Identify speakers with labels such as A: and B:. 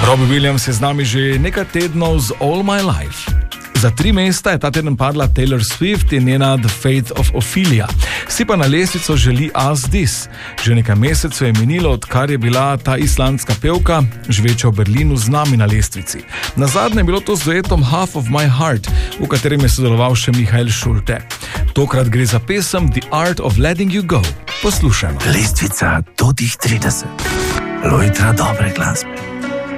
A: Robbie Williams je z nami že nekaj tednov z All My Life. Za 3 mesta je ta teden padla Taylor Swift in njena The Fate of Ophelia. Si pa na lestvico želi As This. Že nekaj mesecev je minilo, odkar je bila ta islandska pevka, živeča v Berlinu, z nami na lestvici. Nazadnje je bilo to z duetom Half of My Heart, v katerem je sodeloval še Michael Schulte. Tokrat gre za pesem The Art of Letting You Go. Poslušajmo.
B: Lestvica do tih 30. Lojtra dobre glasbe.